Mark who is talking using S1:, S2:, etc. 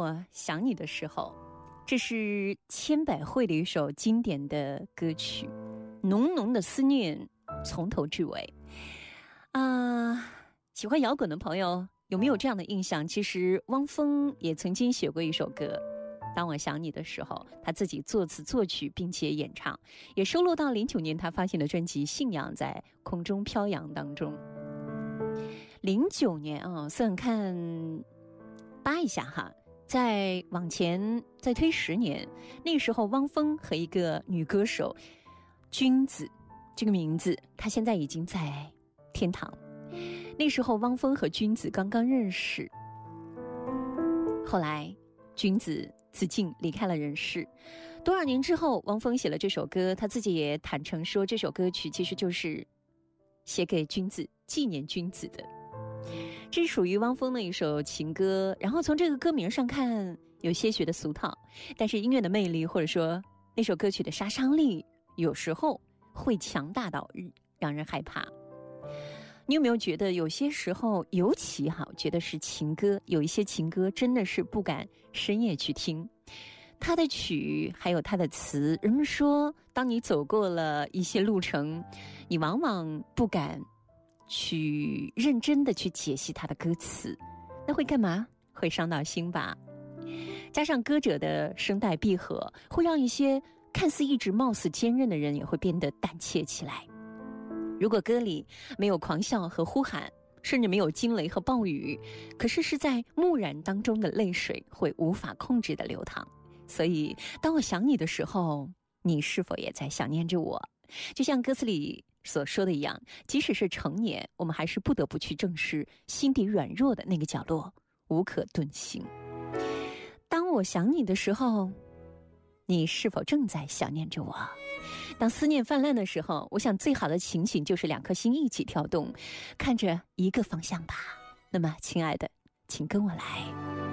S1: 我想你的时候，这是千百惠的一首经典的歌曲，浓浓的思念从头至尾喜欢摇滚的朋友有没有这样的印象？其实汪峰也曾经写过一首歌，当我想你的时候，他自己作词作曲并且演唱，也收录到09年他发行的专辑《信仰在空中飘扬》当中。09年算看扒一下哈，再往前再推10年，那时候汪峰和一个女歌手君子，这个名字她现在已经在天堂。那时候汪峰和君子刚刚认识，后来君子自尽离开了人世。多少年之后，汪峰写了这首歌，他自己也坦诚说，这首歌曲其实就是写给君子，纪念君子的。这是属于汪峰的一首情歌，然后从这个歌名上看有些许的俗套，但是音乐的魅力或者说那首歌曲的杀伤力有时候会强大到让人害怕。你有没有觉得有些时候，尤其我觉得是情歌，有一些情歌真的是不敢深夜去听，它的曲还有它的词，人们说当你走过了一些路程，你往往不敢去认真的去解析它的歌词，那会干嘛？会伤到心吧。加上歌者的声带闭合，会让一些看似一直貌似坚韧的人也会变得胆怯起来。如果歌里没有狂笑和呼喊，甚至没有惊雷和暴雨，可是在木然当中的泪水会无法控制的流淌。所以当我想你的时候，你是否也在想念着我？就像歌词里所说的一样，即使是成年，我们还是不得不去正视心底软弱的那个角落，无可遁形。当我想你的时候，你是否正在想念着我？当思念泛滥的时候，我想最好的情形就是两颗心一起跳动，看着一个方向吧。那么亲爱的，请跟我来。